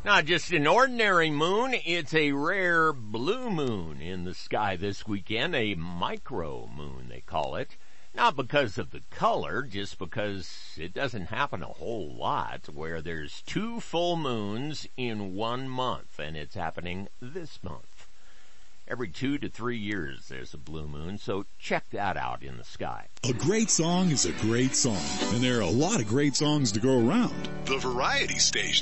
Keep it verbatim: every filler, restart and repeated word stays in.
Not just an ordinary moon, it's a rare blue moon in the sky this weekend, a micro moon they call it. Not because of the color, just because it doesn't happen a whole lot where there's two full moons in one month, and it's happening this month. Every two to three years there's a blue moon, so check that out in the sky. A great song is a great song, and there are a lot of great songs to go around. The Variety Station.